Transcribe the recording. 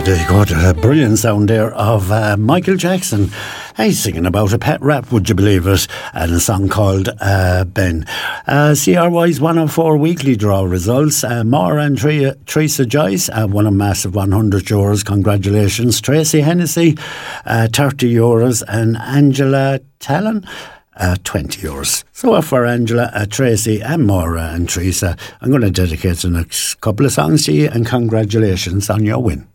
There you go, a brilliant sound there of Michael Jackson. He's singing about a pet rap, would you believe it? And a song called Ben. CRY's 104 weekly draw results. Maura and Teresa Joyce won a massive €100. Congratulations. Tracy Hennessy, €30. And Angela Talon, €20. So for Angela, Tracy and Maura and Teresa, I'm going to dedicate the next couple of songs to you, and congratulations on your win.